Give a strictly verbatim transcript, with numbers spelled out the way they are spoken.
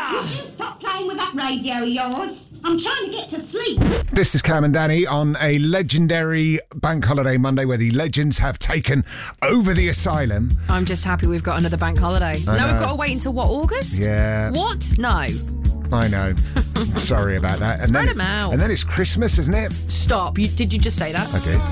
Stop playing with that radio of yours. I'm trying to get to sleep. This is Cam and Danny on a legendary bank holiday Monday where the legends have taken over the asylum. I'm just happy we've got another bank holiday. I now know. we've got to wait until, what, August? Yeah. What? No. I know. Sorry about that. And Spread then 'em it's- out. And then it's Christmas, isn't it? Stop. You, did you just say that? Okay.